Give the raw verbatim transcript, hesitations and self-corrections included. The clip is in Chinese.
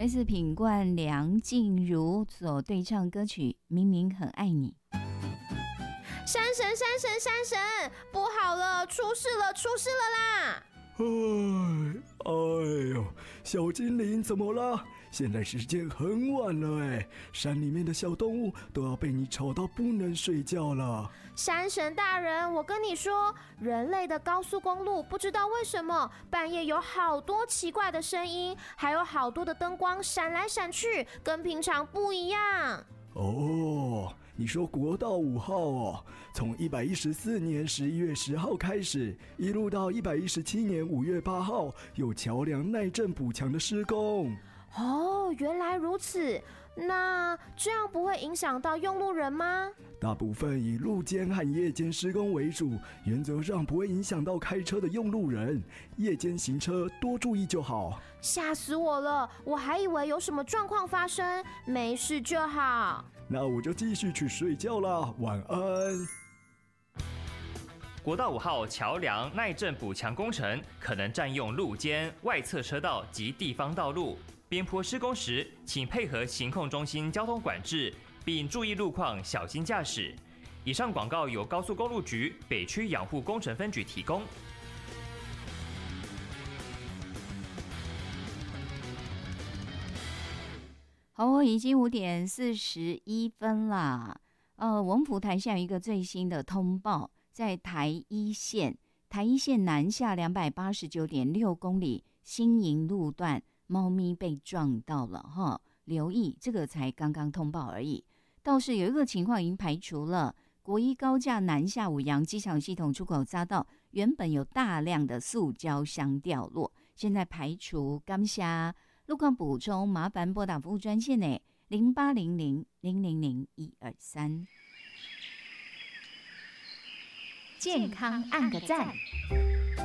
来自品冠梁静茹所对唱歌曲《明明很爱你》。 山神山神山神，不好了，出事了出事了啦！ 哎哎呦，小精灵怎么了？现在时间很晚了哎，山里面的小动物都要被你吵到不能睡觉了。 山神大人，我跟你说，人类的高速公路不知道为什么半夜有好多奇怪的声音，还有好多的灯光闪来闪去，跟平常不一样。 哦，你说国道五号哦，从一百一十四年十一月十号开始，一路到一百一十七年五月八号，有桥梁耐震补强的施工。 哦，原来如此。那这样不会影响到用路人吗？ 大部分以路间和夜间施工为主，原则上不会影响到开车的用路人。夜间行车多注意就好。 吓死我了，我还以为有什么状况发生，没事就好。 那我就继续去睡觉啦，晚安。 国道五号桥梁耐震补强工程可能占用路肩、外侧车道及地方道路。边坡施工时，请配合行控中心交通管制，并注意路况，小心驾驶。以上广告由高速公路局北区养护工程分局提供。 好，已经五点四十一分啦。呃，文福台下有一个最新的通报，在台一线，台一线南下两百八十九点六公里新营路段。猫咪被撞到了哈，留意这个才刚刚通报而已。倒是有一个情况已经排除了，国一高架南下五羊机场系统出口匝道原本有大量的塑胶箱掉落，现在排除。感谢路况补充，麻烦拨打服务专线呢零八零零零零零一二三。 健康按个赞。